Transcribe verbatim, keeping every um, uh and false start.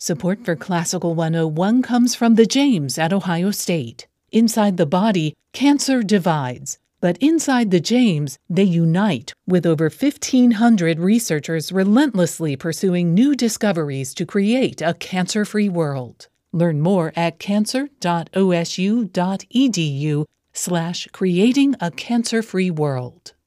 Support for Classical one oh one comes from the James at Ohio State. Inside the body, cancer divides, but inside the James, they unite, with over fifteen hundred researchers relentlessly pursuing new discoveries to create a cancer-free world. Learn more at cancer.osu.edu slash creating a cancer-free world.